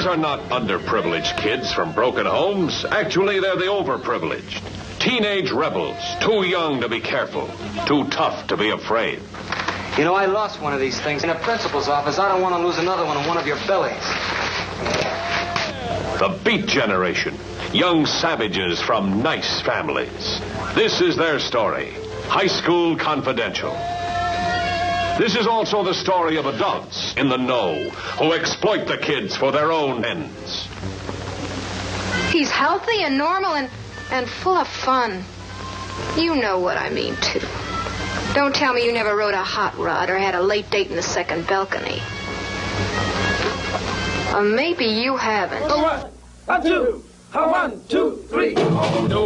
These are not underprivileged kids from broken homes. Actually, they're the overprivileged. Teenage rebels, too young to be careful, too tough to be afraid. You know, I lost one of these things in the principal's office. I don't want to lose another one in one of your bellies. The Beat Generation. Young savages from nice families. This is their story. High School Confidential. This is also the story of adults in the know who exploit the kids for their own ends. He's healthy and normal and full of fun. You know what I mean, too. Don't tell me you never rode a hot rod or had a late date in the second balcony. Or maybe you haven't. A 1, a 2, a 1, 2, 3. Oh, no.